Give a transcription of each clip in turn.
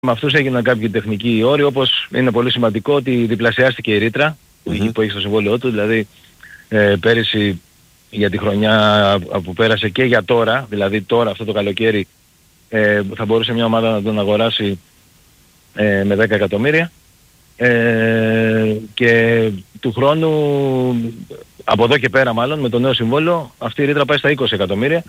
με αυτούς έγιναν κάποιοι τεχνικοί όροι, όπως είναι πολύ σημαντικό ότι διπλασιάστηκε η ρήτρα που έχει στο συμβόλαιό του, δηλαδή πέρυσι για τη χρονιά που πέρασε και για τώρα, δηλαδή τώρα αυτό το καλοκαίρι θα μπορούσε μια ομάδα να τον αγοράσει με 10 εκατομμύρια και του χρόνου, από εδώ και πέρα μάλλον, με το νέο συμβόλαιο, αυτή η ρήτρα πάει στα 20 εκατομμύρια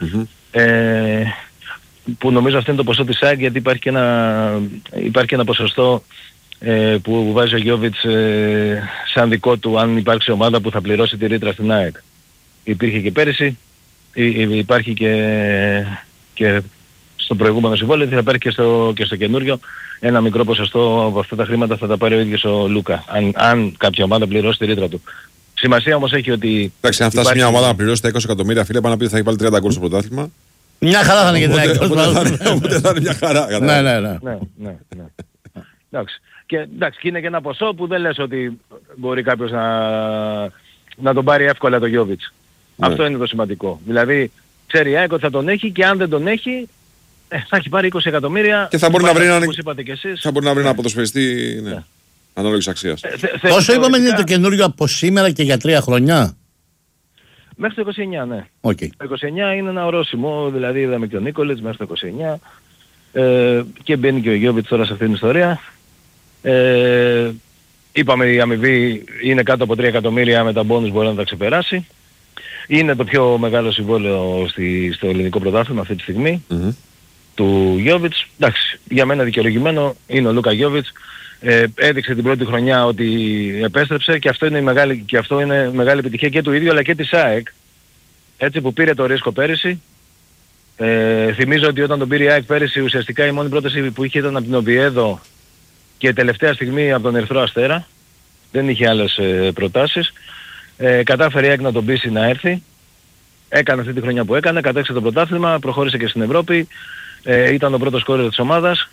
που νομίζω αυτό είναι το ποσό της ΑΕΚ, γιατί υπάρχει και ένα ποσοστό που βάζει ο Γιόβιτς σαν δικό του αν υπάρξει ομάδα που θα πληρώσει τη ρήτρα στην ΑΕΚ. Υπήρχε και πέρυσι, υπάρχει και στο προηγούμενο συμβόλαιο, θα υπάρχει και στο καινούριο. Ένα μικρό ποσοστό από αυτά τα χρήματα θα τα πάρει ο ίδιος ο Λούκα, αν κάποια ομάδα πληρώσει τη ρήτρα του. Σημασία όμως έχει ότι... Εντάξει, αν φτάσει μια ομάδα να πληρώσει τα 20 εκατομμύρια, φίλε, πάνε να πει ότι θα έχει βάλει 30 γκολ στο πρωτάθλημα. Μια χαρά θα είναι για την ΑΕΚ. Οπότε θα είναι μια χαρά. Ναι. Εντάξει. Και είναι και ένα ποσό που δεν λες ότι μπορεί κάποιος να τον πάρει εύκολα το Γιόβιτς. Αυτό είναι το σημαντικό. Δηλαδή ξέρει η ΑΕΚ ότι θα τον έχει και αν δεν τον έχει θα έχει πάρει 20 εκατομμύρια και θα μπορεί να βρει έναν ποδοσφαιριστή ανάλογης αξίας. Πόσο είπαμε είναι το καινούριο από σήμερα και για 3 χρόνια? Μέχρι το 29, ναι. Okay. Το 29 είναι ένα ορόσημο, δηλαδή είδαμε και ο Νίκολετς μέχρι το 29 και μπαίνει και ο Γιόβιτς τώρα σε αυτήν την ιστορία. Είπαμε η αμοιβή είναι κάτω από 3 εκατομμύρια, με τα μπόνους μπορεί να τα ξεπεράσει. Είναι το πιο μεγάλο συμβόλαιο στο ελληνικό πρωτάθλημα αυτή τη στιγμή του Γιόβιτς. Εντάξει, για μένα δικαιολογημένο είναι ο Λούκα Γιόβιτς. Έδειξε την πρώτη χρονιά ότι επέστρεψε και αυτό είναι μεγάλη επιτυχία και του ίδιου αλλά και της ΑΕΚ. Έτσι που πήρε το ρίσκο πέρυσι. Θυμίζω ότι όταν τον πήρε η ΑΕΚ πέρυσι ουσιαστικά η μόνη πρόταση που είχε ήταν από την Οβιέδο και τελευταία στιγμή από τον Ερυθρό Αστέρα. Δεν είχε άλλες προτάσεις. Κατάφερε η ΑΕΚ να τον πείσει να έρθει. Έκανε αυτή τη χρονιά που έκανε, κατέξε το πρωτάθλημα, προχώρησε και στην Ευρώπη. Ήταν ο πρώτος σκόρερ της ομάδας.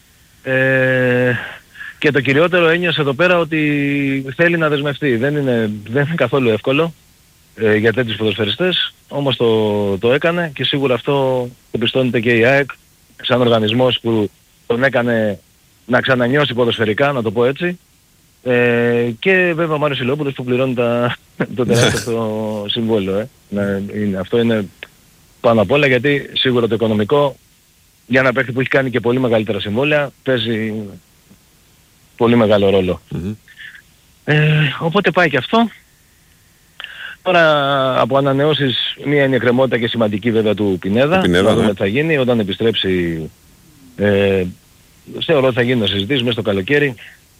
Και το κυριότερο ένιωσε εδώ πέρα ότι θέλει να δεσμευτεί. Δεν είναι καθόλου εύκολο για τέτοιους ποδοσφαιριστές, όμως το έκανε και σίγουρα αυτό το πιστώνεται και η ΑΕΚ σαν οργανισμός που τον έκανε να ξανανιώσει ποδοσφαιρικά, να το πω έτσι. Και βέβαια ο Μάριος Ηλιόπουλος που πληρώνει το τεράστιο συμβόλαιο. Αυτό είναι πάνω απ' όλα, γιατί σίγουρα το οικονομικό για ένα παίκτη που έχει κάνει και πολύ μεγαλύτερα συμβόλαια παίζει πολύ μεγάλο ρόλο. Οπότε πάει και αυτό. Τώρα από ανανεώσεις μία είναι η εκκρεμότητα και σημαντική βέβαια του Πινέδα. Να δούμε τι θα γίνει όταν επιστρέψει. Θεωρώ ότι θα γίνει να συζητήσει μέσα στο καλοκαίρι.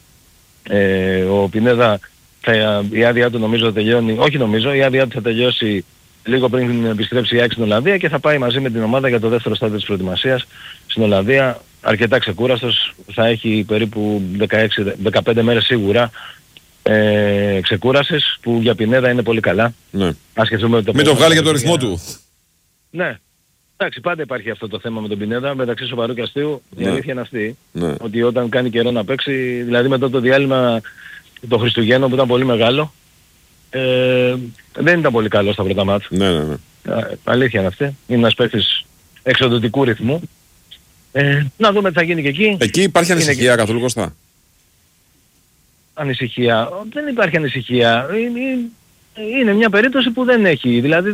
Ο Πινέδα η άδειά του νομίζω θα τελειώνει, η άδειά του θα τελειώσει λίγο πριν επιστρέψει η ΑΕΚ στην Ολλανδία και θα πάει μαζί με την ομάδα για το δεύτερο στάδιο της προετοιμασίας στην Ολλανδία. Αρκετά ξεκούραστος, θα έχει περίπου 16-15 μέρες σίγουρα ξεκούρασης, που για Πινέδα είναι πολύ καλά. Ναι. Μην το βγάλει για το ρυθμό του. Ναι. Εντάξει, πάντα υπάρχει αυτό το θέμα με τον Πινέδα, μεταξύ σοβαρού και αστείου. Η αλήθεια είναι αυτή. Ναι. Ότι όταν κάνει καιρό να παίξει, δηλαδή μετά το διάλειμμα των Χριστουγέννων που ήταν πολύ μεγάλο, δεν ήταν πολύ καλό στα πρώτα μάτς. Ναι. Αλήθεια είναι αυτή. Είναι ένας παίκτης εξοδοτικού ρυθμού. Να δούμε τι θα γίνει και εκεί. Εκεί υπάρχει ανησυχία καθόλου, Κώστα? Ανησυχία? Δεν υπάρχει ανησυχία. Είναι μια περίπτωση που δεν έχει. Δηλαδή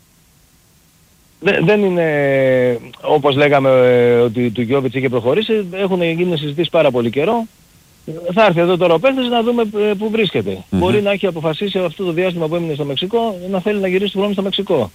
δεν είναι όπως λέγαμε ότι του Γιόβιτς είχε προχωρήσει. Έχουν γίνει συζητήσεις πάρα πολύ καιρό. Θα έρθει εδώ τώρα ο παίκτης να δούμε που βρίσκεται. Μπορεί να έχει αποφασίσει αυτό το διάστημα που έμεινε στο Μεξικό να θέλει να γυρίσει του χρόνου στο Μεξικό.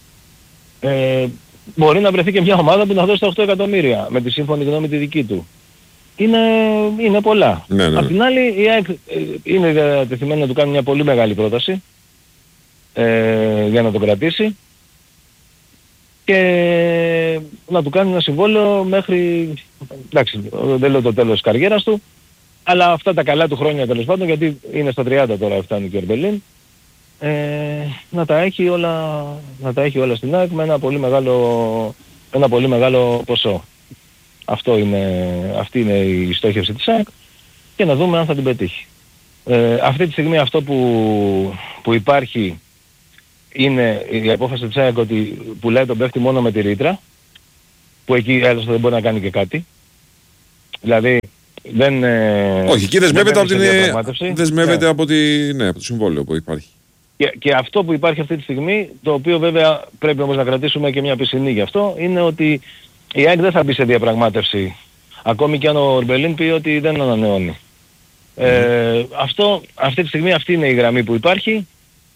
Μπορεί να βρεθεί και μια ομάδα που να δώσει τα 8 εκατομμύρια με τη σύμφωνη γνώμη τη δική του. Είναι πολλά. Ναι. Απ' την άλλη η ΑΕΚ είναι διατεθειμένη να του κάνει μια πολύ μεγάλη πρόταση για να τον κρατήσει και να του κάνει ένα συμβόλαιο μέχρι, εντάξει, δεν λέω το τέλος της καριέρας του, αλλά αυτά τα καλά του χρόνια τέλος πάντων, γιατί είναι στα 30 τώρα φτάνει και ο Ερμπελίν, να τα έχει όλα στην ΑΕΚ με ένα πολύ μεγάλο ποσό. Αυτή είναι η στόχευση της ΑΕΚ και να δούμε αν θα την πετύχει. Αυτή τη στιγμή αυτό που υπάρχει είναι η απόφαση της ΑΕΚ ότι πουλάει τον παίχτη μόνο με τη ρήτρα, που εκεί άλλωστε δεν μπορεί να κάνει και κάτι. Δηλαδή δεν... Όχι, εκεί δεσμεύεται από το συμβόλαιο που υπάρχει. Και αυτό που υπάρχει αυτή τη στιγμή, το οποίο βέβαια πρέπει όμως να κρατήσουμε και μια πισινή γι' αυτό, είναι ότι η ΑΕΚ δεν θα μπει σε διαπραγμάτευση, ακόμη και αν ο Ορμπελίν πει ότι δεν ανανεώνει. Αυτή τη στιγμή αυτή είναι η γραμμή που υπάρχει.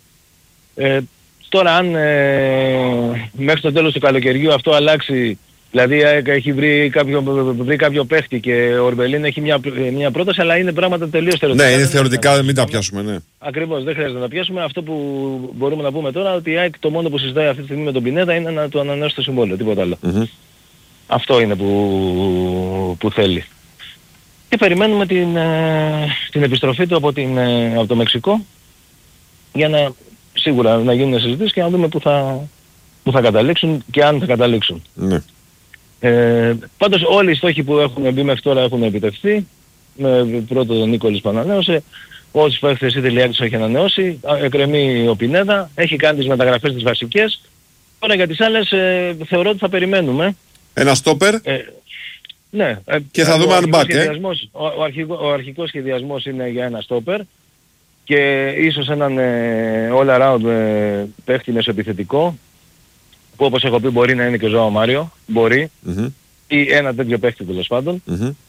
Τώρα αν μέχρι το τέλος του καλοκαιριού αυτό αλλάξει, δηλαδή έχει βρει κάποιο παίχτη και ο Ορμπελίν έχει μια πρόταση, αλλά είναι πράγματα τελείως θεωρητικά. Ναι, είναι θεωρητικά, μην τα πιάσουμε, ναι. Ακριβώς, δεν χρειάζεται να τα πιάσουμε. Αυτό που μπορούμε να πούμε τώρα, ότι η ΑΕΚ το μόνο που συζητάει αυτή τη στιγμή με τον Πινέδα είναι να του ανανεώσει το συμβόλαιο, τίποτα άλλο. Αυτό είναι που θέλει. Και περιμένουμε την επιστροφή του από το Μεξικό για να σίγουρα να γίνουν συζητήσεις και να δούμε που θα καταλήξουν και αν θα καταλήξουν. Ναι. Πάντως όλοι οι στόχοι που έχουν μπει μέχρι τώρα έχουν επιτευχθεί. Με πρώτο τον Νίκολης που ανανέωσε, όσοι παίχτες ήθελε η ΑΕΚ τους έχει ανανεώσει, εκκρεμεί ο Πινέδα, έχει κάνει τις μεταγραφές τις βασικές. Τώρα για τις άλλες θεωρώ ότι θα περιμένουμε. Ένα στόπερ. Ναι. Και θα δούμε αν back, ο αρχικός σχεδιασμός είναι για ένα στόπερ και ίσως έναν all around παίχτη μεσοεπιθετικό, που όπως έχω πει μπορεί να είναι και ο Ζωάο Μάριο, μπορεί, ή ένα τέτοιο παίχτη τέλος πάντων.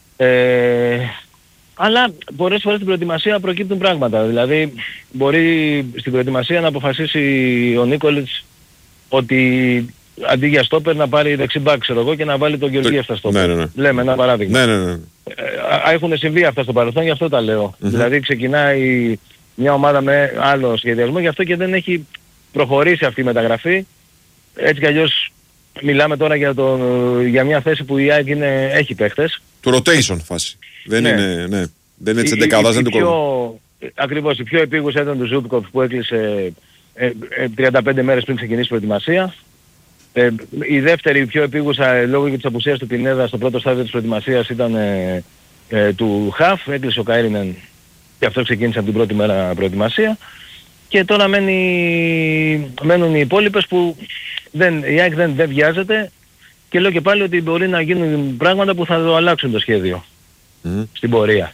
Αλλά πολλές φορές στην προετοιμασία προκύπτουν πράγματα. Δηλαδή μπορεί στην προετοιμασία να αποφασίσει ο Νίκολιτς ότι αντί για στόπερ να πάρει δεξιμπάκ, ξέρω εγώ, και να βάλει τον Γεωργία στα στόπερ. Ναι. Λέμε ένα παράδειγμα. Ναι. Έχουν συμβεί αυτά στο παρελθόν, γι' αυτό τα λέω. Δηλαδή ξεκινάει μια ομάδα με άλλο σχεδιασμό, γι' αυτό και δεν έχει προχωρήσει αυτή η μεταγραφή. Έτσι κι αλλιώς μιλάμε τώρα για μια θέση που η ΑΕΚ έχει παίχτες. Του rotation φάση. Δεν είναι έτσι εντεκάδας, δεν του κόβει. Ακριβώς, η πιο επίγουσα ήταν του Ζούπκοφ που έκλεισε 35 μέρες πριν ξεκινήσει η προετοιμασία. Η δεύτερη πιο επίγουσα λόγω της απουσίας του Πινέδα στο πρώτο στάδιο της προετοιμασίας ήταν του Χαφ, έκλεισε ο Καΐρινεν και αυτό ξεκίνησε από την πρώτη μέρα προετοιμασία. Και τώρα μένουν οι υπόλοιπες που η ΑΕΚ δεν βιάζεται και λέω και πάλι ότι μπορεί να γίνουν πράγματα που θα το αλλάξουν το σχέδιο στην πορεία.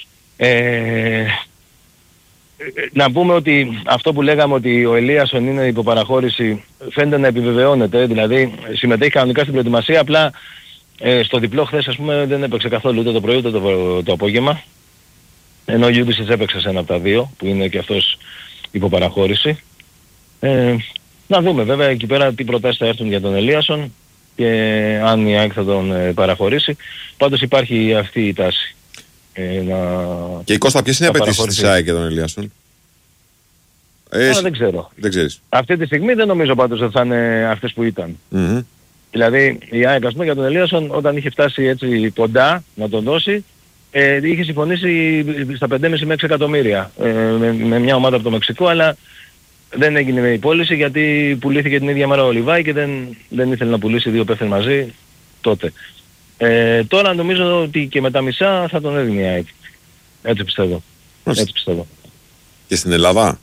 Να πούμε ότι αυτό που λέγαμε ότι ο Ελίασον είναι υποπαραχώρηση φαίνεται να επιβεβαιώνεται, δηλαδή συμμετέχει κανονικά στην προετοιμασία, απλά στο διπλό χθες ας πούμε δεν έπαιξε καθόλου ούτε το πρωί ούτε το απόγευμα, ενώ ο Γιούμπισης έπαιξε σε ένα από τα δύο που είναι και αυτός υποπαραχώρηση. Να δούμε βέβαια εκεί πέρα τι προτάσεις θα έρθουν για τον Ελίασον και αν η ΑΕΚ θα τον παραχωρήσει. Πάντως υπάρχει αυτή η τάση. Και η Κώστα, ποιες είναι οι απαιτήσεις της ΑΕΚ για τον Ελίασον? Δεν ξέρω. Δεν ξέρεις. Αυτή τη στιγμή δεν νομίζω πάντως ότι θα είναι αυτές που ήταν. Δηλαδή η ΑΕΚ ας πούμε για τον Ελίασον όταν είχε φτάσει έτσι κοντά να τον δώσει, είχε συμφωνήσει στα 5,5 με 6 εκατομμύρια με μια ομάδα από το Μεξικό, αλλά δεν έγινε η πώληση γιατί πουλήθηκε την ίδια μέρα ο Λιβάη και δεν ήθελε να πουλήσει δύο παίχτες μαζί τότε. Τώρα νομίζω ότι και με τα μισά θα τον έδινε η ΑΕΚ. Έτσι πιστεύω. Και στην Ελλάδα?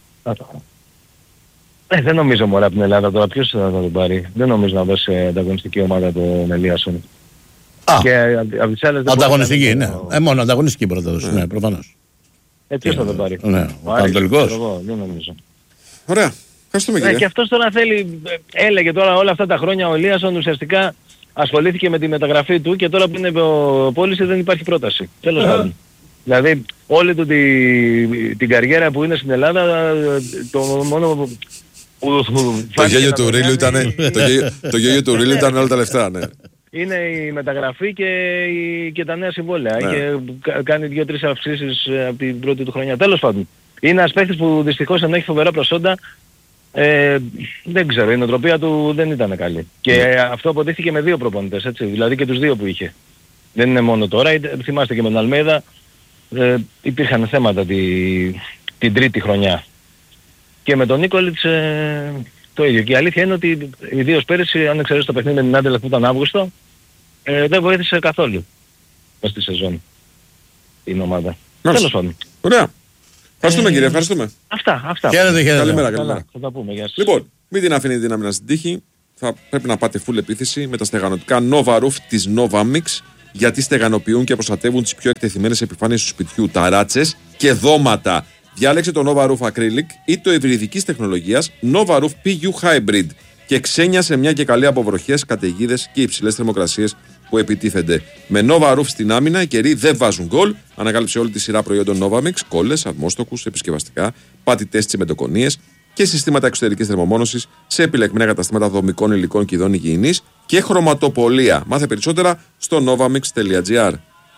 Δεν νομίζω μωρά από την Ελλάδα τώρα. Ποιος θα τον πάρει? Δεν νομίζω να δώσει ανταγωνιστική ομάδα τον Ελίασον. Και από τις άλλες ανταγωνιστική, ναι. Μόνο ανταγωνιστική πρώτα δώσει, ναι, προφανώς. Ποιος θα τον πάρει? Ναι, ο Ανατολικός. Δεν νομίζω. Ωραία. Ευχαριστούμε κύριε. Και αυτός τώρα θέλει, έλεγε τώρα όλα αυτά τα χρόνια ο Ελίασον ουσιαστικά ασχολήθηκε με τη μεταγραφή του και τώρα που είναι πώληση δεν υπάρχει πρόταση. Τέλος πάντων. Δηλαδή όλη του την καριέρα που είναι στην Ελλάδα το μόνο που το γέλιο του Ρίλου ήταν το γέλιο του Ρίλου ήταν όλα τα λεφτά, ναι. Είναι η μεταγραφή και τα νέα συμβόλαια. Είχε κάνει 2-3 αυξήσεις από την πρώτη του χρονιά. Τέλος πάντων. Είναι ένας παίκτης που δυστυχώς ενώ έχει φοβερά προσόντα, δεν ξέρω, η νοοτροπία του δεν ήταν καλή. Και αυτό αποδείχθηκε με δύο προπονητές, έτσι, δηλαδή και τους δύο που είχε. Δεν είναι μόνο τώρα, θυμάστε και με τον Αλμέιδα, υπήρχαν θέματα την τρίτη χρονιά. Και με τον Νίκολιτς το ίδιο. Και η αλήθεια είναι ότι ιδίως πέρυσι, αν εξαιρέσει το παιχνίδι με την Άντελα που ήταν Αύγουστο, δεν βοήθησε καθόλου μες στη σεζόν την ομάδα. Τέλος πάντων. Ωραία. Ευχαριστούμε κύριε, ευχαριστούμε. Αυτά. Χαίρετε. Καλημέρα. Θα τα πούμε, γεια σας. Λοιπόν, μην την αφήνετε την άμυνα στην τύχη. Θα πρέπει να πάτε full επίθεση με τα στεγανοτικά Nova Roof της Nova Mix γιατί στεγανοποιούν και προστατεύουν τις πιο εκτεθειμένες επιφάνειες του σπιτιού, ταράτσες και δώματα. Διάλεξε το Nova Roof Acrylic ή το υβριδικής τεχνολογίας Nova Roof PU Hybrid και ξένιασε μια και καλή από βροχές, καταιγίδες και υψηλές θερμοκρασίες που επιτίθενται. Με Nova Roof στην άμυνα, οι καιροί δεν βάζουν γκολ. Ανακάλυψε όλη τη σειρά προϊόντων Novamix, κόλλες, ατμόστοκους, επισκευαστικά, πάτητες, τσιμεντοκονίες και συστήματα εξωτερικής θερμομόνωσης σε επιλεγμένα καταστήματα δομικών υλικών και ειδών υγιεινής και χρωματοπολία. Μάθε περισσότερα στο novamix.gr.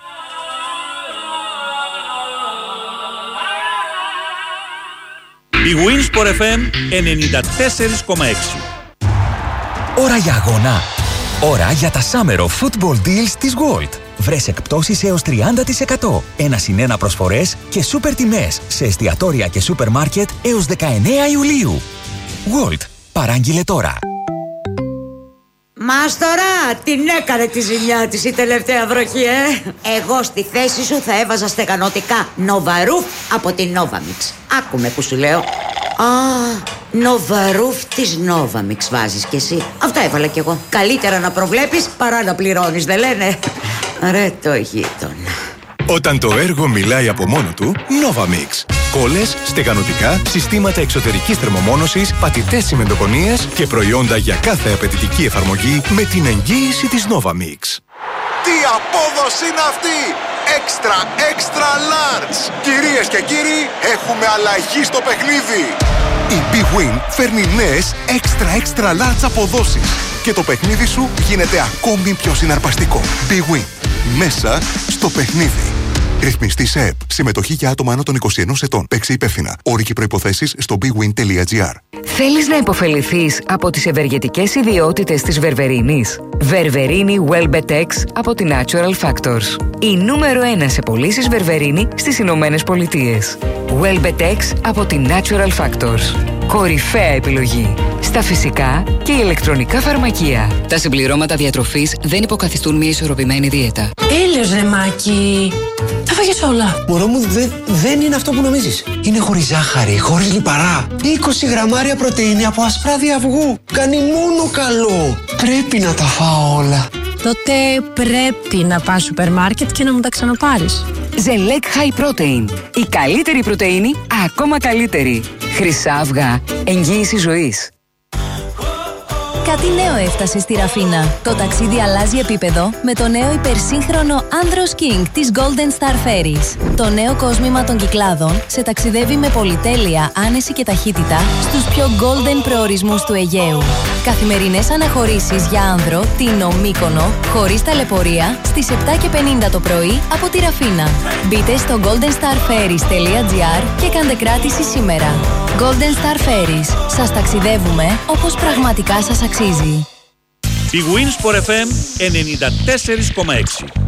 Η Winsport FM 94,6. Ώρα για αγώνα. Ώρα για τα Summer of Football Deals της Gold. Βρες εκπτώσεις έως 30%, 1+1 προσφορές και σούπερ τιμές σε εστιατόρια και σούπερ μάρκετ έως 19 Ιουλίου. Gold. Παράγγειλε τώρα. Μάστορα, την έκανε τη ζημιά της η τελευταία βροχή, Εγώ στη θέση σου θα έβαζα στεγανωτικά Nova Roof από την Novamix. Άκουμε που σου λέω. Nova Roof της Novamix βάζεις κι εσύ. Αυτό έβαλα κι εγώ. Καλύτερα να προβλέπεις παρά να πληρώνεις, δεν λένε? Ρε το γείτονα. Όταν το έργο μιλάει από μόνο του, Novamix. Κόλλες, στεγανωτικά, συστήματα εξωτερικής θερμομόνωσης, πατητές τσιμεντοκονίες και προϊόντα για κάθε απαιτητική εφαρμογή με την εγγύηση της Novamix. Τι απόδοση είναι αυτή! Extra large! Κυρίες και κύριοι, έχουμε αλλαγή στο παιχνίδι! Η Big Win φέρνει νέες extra large αποδόσεις και το παιχνίδι σου γίνεται ακόμη πιο συναρπαστικό. Big Win. Μέσα στο παιχνίδι. Ρυθμιστή σε ΕΠ. Συμμετοχή για άτομα άνω των 21 ετών. Παίξε υπεύθυνα. Όροι και προϋποθέσεις στο bigwin.gr. Θέλεις να υποφεληθείς από τις ευεργετικές ιδιότητες της βερβερίνης? Βερβερίνη Welbetex από τη Natural Factors. Η νούμερο 1 σε πωλήσεις βερβερίνη στις Ηνωμένες Πολιτείες. Welbetex από τη Natural Factors. Κορυφαία επιλογή στα φυσικά και ηλεκτρονικά φαρμακεία. Τα συμπληρώματα διατροφής δεν υποκαθιστούν μια ισορροπημένη δίαιτα. Έλεος ρε Μάκη, τα φάγες όλα. Μωρό μου, δεν είναι αυτό που νομίζεις. Είναι χωρίς ζάχαρη, χωρίς λιπαρά. 20 γραμμάρια πρωτεΐνη από ασπράδι αυγού. Κάνει μόνο καλό. Πρέπει να τα φάω όλα. Τότε πρέπει να πας σούπερ μάρκετ και να μου τα ξαναπάρεις. Zelec High Protein. Η καλύτερη πρωτεΐνη, ακόμα καλύτερη. Χρυσά αυγά. Εγγύηση ζωής. Κάτι νέο έφτασε στη Ραφίνα. Το ταξίδι αλλάζει επίπεδο με το νέο υπερσύγχρονο Andros King της Golden Star Ferries. Το νέο κόσμημα των Κυκλάδων σε ταξιδεύει με πολυτέλεια, άνεση και ταχύτητα στους πιο golden προορισμούς του Αιγαίου. Καθημερινές αναχωρήσεις για άνδρο, Τίνο, Μύκονο, χωρίς ταλαιπωρία, στις 7:50 το πρωί από τη Ραφίνα. Μπείτε στο goldenstarferries.gr και κάντε κράτηση σήμερα. Golden Star Ferries. Σας ταξιδεύουμε όπως πραγματικά σας αξίζει. Η Winsport FM 94,6.